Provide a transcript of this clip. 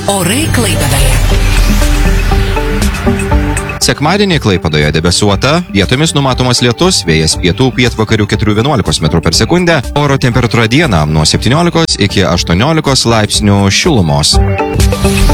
Orai Klaipėdoje. Sekmadienį Klaipėdoje debesuota, vietomis numatomas lietus, vėjas pietų pietvakarių 4–11 m/s, oro temperatūra dieną nuo 17 iki 18 laipsnių šilumos.